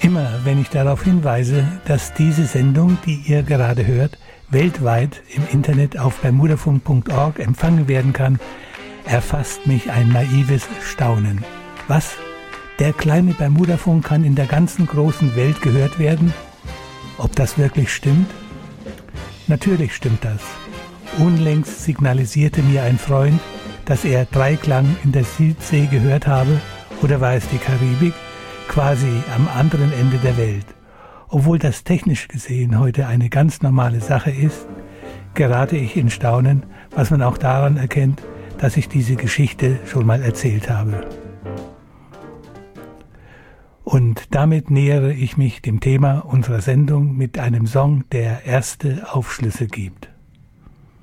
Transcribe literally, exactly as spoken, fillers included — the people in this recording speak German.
Immer wenn ich darauf hinweise, dass diese Sendung, die ihr gerade hört, weltweit im Internet auf bermudafunk punkt org empfangen werden kann, erfasst mich ein naives Staunen. Was? Der kleine Bermudafunk kann in der ganzen großen Welt gehört werden? Ob das wirklich stimmt? Natürlich stimmt das. Unlängst signalisierte mir ein Freund, dass er Dreiklang in der Südsee gehört habe, oder war es die Karibik, quasi am anderen Ende der Welt. Obwohl das technisch gesehen heute eine ganz normale Sache ist, gerate ich in Staunen, was man auch daran erkennt, dass ich diese Geschichte schon mal erzählt habe. Und damit nähere ich mich dem Thema unserer Sendung mit einem Song, der erste Aufschlüsse gibt.